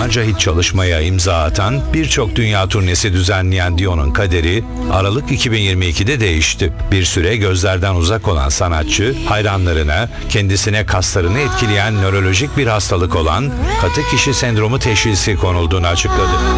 onlarca hit çalışmaya imza atan, birçok dünya turnesi düzenleyen Dion'un kaderi Aralık 2022'de değişti. Bir süre gözlerden uzak olan sanatçı, hayranlarına kendisine kaslarını etkileyen nörolojik bir hastalık olan katı kişi sendromu teşhisi konulduğunu açıkladı.